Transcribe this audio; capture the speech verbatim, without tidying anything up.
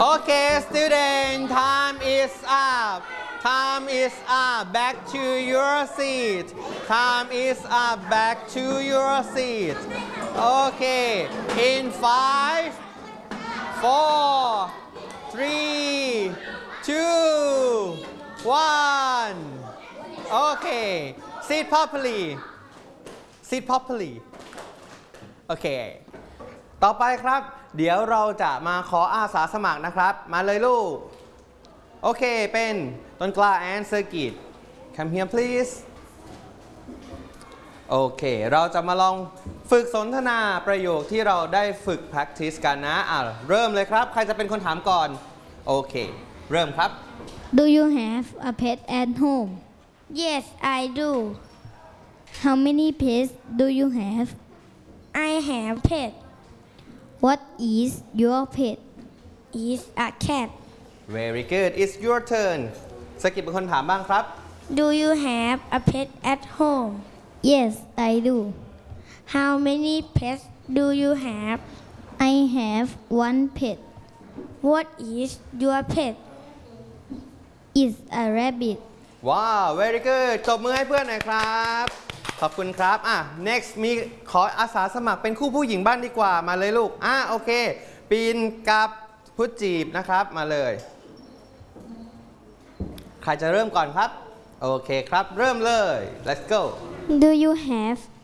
Okay, student, time is up. Time is up. Back to your seat. Time is up. Back to your seat. Okay. In five, four, three, two, one. Okay. Sit properly. Sit properly. Okay. ต่อไปครับเดี๋ยวเราจะมาขออาสาสมัครนะครับมาเลยลูกโอเคเป็นต้นกล้า and Circuit come here please โอเคเราจะมาลองฝึกสนทนาประโยคที่เราได้ฝึก practice กันนะอ่ะเริ่มเลยครับใครจะเป็นคนถามก่อนโอเคเริ่มครับ Do you have a pet at home? Yes, I do. How many pets do you have? I have pet. What is your pet? Is a cat. Very good it's your turn สกิปเป็นคนถามบ้างครับ Do you have a pet at home? Yes, I do. How many pets do you have? I have one pet. What is your pet? It's a rabbit. ว้าว very good ตบมือให้เพื่อนหน่อยครับขอบคุณครับอ่ะ next มีขออาสาสมัครเป็นคู่ผู้หญิงบ้านดีกว่ามาเลยลูกอ่ะโอเคปีนกับพุทธจีบนะครับมาเลยใครจะเริ่มก่อนครับโอเคครับเริ่มเลย let's go Do you have